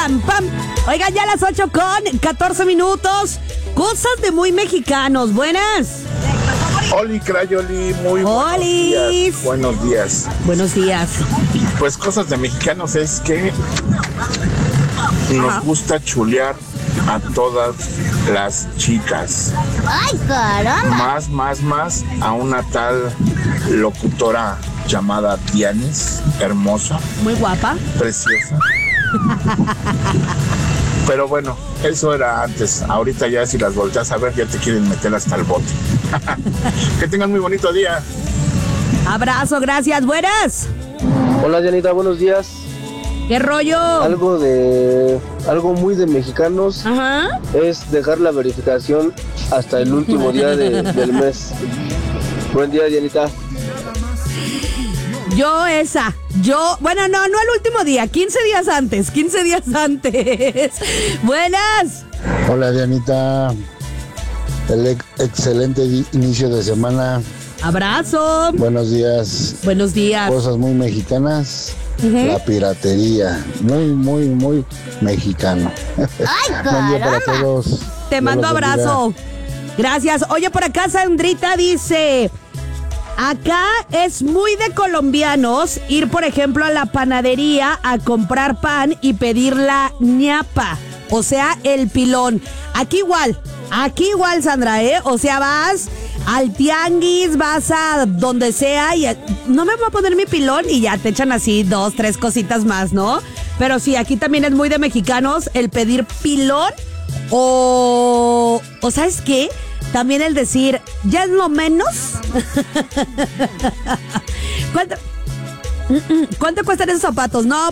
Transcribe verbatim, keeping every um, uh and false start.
pam, pam. Oigan, ya a las ocho con catorce minutos. Cosas de muy mexicanos. Buenas. Oli, Crayoli, muy buenos Olis. días. Buenos días. Buenos días. Pues cosas de mexicanos es que nos Ajá. gusta chulear a todas las chicas. ¡Ay, caramba! Más, más, más a una tal locutora llamada Dianis, hermosa, Muy guapa. preciosa. Pero bueno, eso era antes. Ahorita ya si las volteas a ver, ya te quieren meter hasta el bote. Que tengan muy bonito día. Abrazo, gracias. Buenas. Hola Dianita, buenos días. ¿Qué rollo? Algo de algo muy de mexicanos Ajá. es dejar la verificación hasta el último día de- del mes. Buen día, Dianita. Yo esa, yo, bueno, no, no al último día, quince días antes, quince días antes. Buenas. Hola Dianita, el ex- excelente di- inicio de semana. Abrazo. Buenos días. Buenos días. Cosas muy mexicanas. Ujú. La piratería, muy, muy, muy mexicano. ¡Ay, Buen día para caramba! todos. Te Dios mando los bendiga. abrazo. Gracias. Oye, por acá Sandrita dice, acá es muy de colombianos ir, por ejemplo, a la panadería a comprar pan y pedir la ñapa, o sea, el pilón. Aquí igual, aquí igual, Sandra, ¿eh? O sea, vas al tianguis, vas a donde sea y no me voy a poner mi pilón y ya te echan así dos, tres cositas más, ¿no? Pero sí, aquí también es muy de mexicanos el pedir pilón o, o ¿sabes qué? También el decir, ya es lo menos. ¿Cuánto, ¿Cuánto cuestan esos zapatos? No,